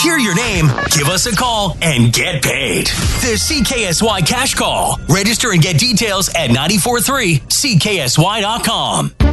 hear your name, give us a call, and get paid. The CKSY Cash Call. Register and get details at 943CKSY.com.